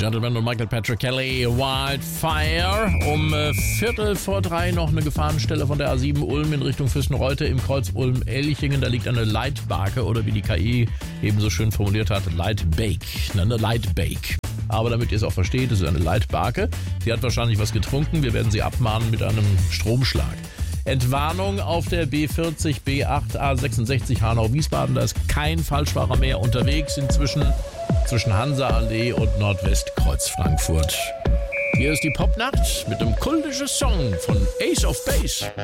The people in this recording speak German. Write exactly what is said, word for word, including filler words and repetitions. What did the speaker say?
Gentlemen und Michael Patrick Kelly, Wildfire. Um äh, Viertel vor drei noch eine Gefahrenstelle von der A sieben Ulm in Richtung Fürstenreute im Kreuz Ulm-Elchingen. Da liegt eine Leitbarke oder wie die K I eben so schön formuliert hat, Leitbake. Eine Leitbake. Aber damit ihr es auch versteht, es ist eine Leitbarke. Sie hat wahrscheinlich was getrunken. Wir werden sie abmahnen mit einem Stromschlag. Entwarnung auf der B vierzig, B acht, A sechsundsechzig Hanau-Wiesbaden. Da ist kein Falschfahrer mehr unterwegs inzwischen zwischen Hansa-Allee und Nordwestkreuz Frankfurt. Hier ist die Popnacht mit einem kultischen Song von Ace of Base.